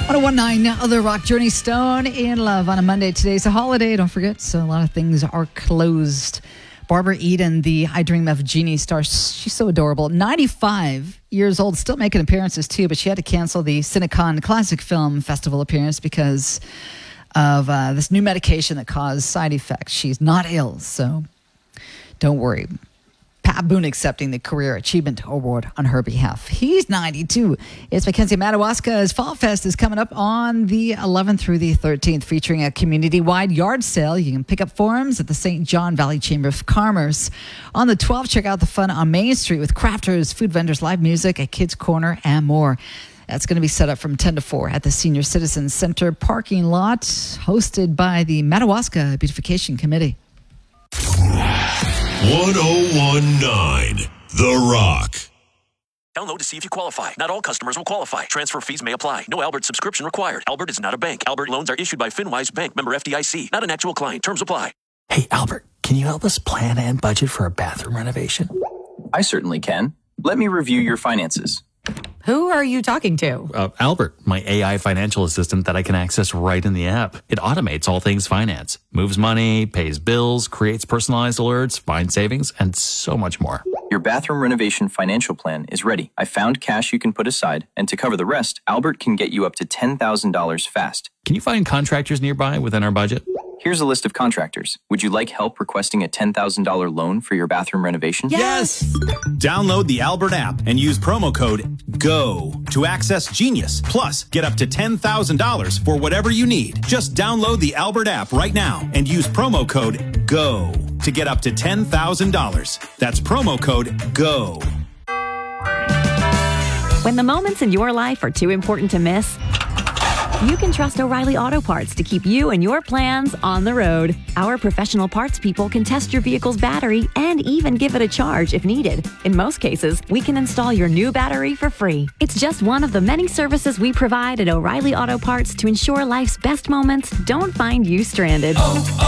1019, The Rock, Journey Stone in Love on a Monday. Today's a holiday, don't forget, so a lot of things are closed. Barbara Eden, the I Dream of Jeannie star, she's so adorable. 95 years old, still making appearances too, but she had to cancel the Cinecon Classic Film Festival appearance because of this new medication that caused side effects. She's not ill, so don't worry. Pat Boone accepting the Career Achievement Award on her behalf. He's 92. It's Mackenzie Madawaska's Fall Fest is coming up on the 11th through the 13th, featuring a community-wide yard sale. You can pick up forms at the St. John Valley Chamber of Commerce. On the 12th, check out the fun on Main Street with crafters, food vendors, live music, a kids' corner, and more. That's going to be set up from 10 to 4 at the Senior Citizens Center parking lot, hosted by the Madawaska Beautification Committee. 1019, The Rock. Download to see if you qualify. Not all customers will qualify. Transfer fees may apply. No Albert subscription required. Albert is not a bank. Albert loans are issued by FinWise Bank, member FDIC. Not an actual client. Terms apply. Hey, Albert, can you help us plan and budget for a bathroom renovation? I certainly can. Let me review your finances. Who are you talking to? Albert, my AI financial assistant that I can access right in the app. It automates all things finance, moves money, pays bills, creates personalized alerts, finds savings, and so much more. Your bathroom renovation financial plan is ready. I found cash you can put aside, and to cover the rest, Albert can get you up to $10,000 fast. Can you find contractors nearby within our budget? Here's a list of contractors. Would you like help requesting a $10,000 loan for your bathroom renovation? Yes! Download the Albert app and use promo code GO to access Genius. Plus, get up to $10,000 for whatever you need. Just download the Albert app right now and use promo code GO to get up to $10,000. That's promo code GO. When the moments in your life are too important to miss, you can trust O'Reilly Auto Parts to keep you and your plans on the road. Our professional parts people can test your vehicle's battery and even give it a charge if needed. In most cases, we can install your new battery for free. It's just one of the many services we provide at O'Reilly Auto Parts to ensure life's best moments don't find you stranded.